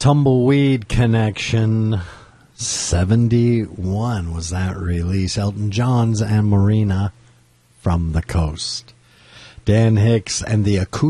Tumbleweed Connection, 71 was that release. Elton John's and Marina, From the Coast. Dan Hicks and the Acoustic